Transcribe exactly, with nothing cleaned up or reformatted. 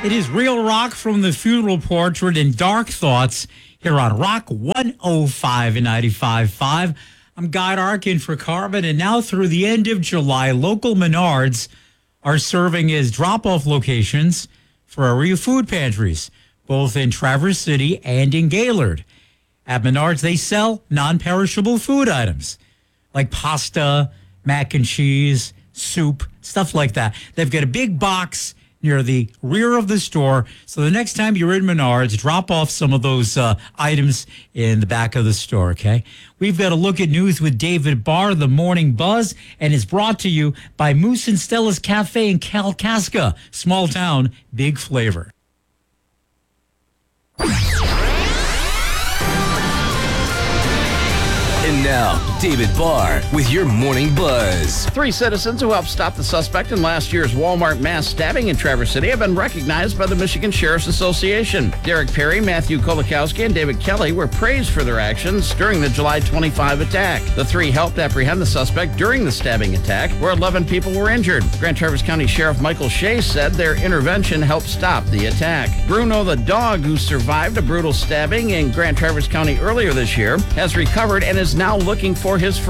It is Real Rock from the Funeral Portrait and Dark Thoughts here on Rock one oh five and ninety-five point five. I'm Guy Arkin for Carbon, and now through the end of July, local Menards are serving as drop-off locations for area food pantries, both in Traverse City and in Gaylord. At Menards, they sell non-perishable food items like pasta, mac and cheese, soup, stuff like that. They've got a big box near the rear of the store. So the next time you're in Menards, drop off some of those uh, items in the back of the store, okay? We've got a look at news with David Barr, the Morning Buzz, and is brought to you by Moose and Stella's Cafe in Kalkaska. Small town, big flavor. And now, David Barr with your Morning Buzz. Three citizens who helped stop the suspect in last year's Walmart mass stabbing in Traverse City have been recognized by the Michigan Sheriff's Association. Derek Perry, Matthew Kolakowski, and David Kelly were praised for their actions during the July twenty-fifth attack. The three helped apprehend the suspect during the stabbing attack, where eleven people were injured. Grand Traverse County Sheriff Michael Shea said their intervention helped stop the attack. Bruno the dog, who survived a brutal stabbing in Grand Traverse County earlier this year, has recovered and is now looking for his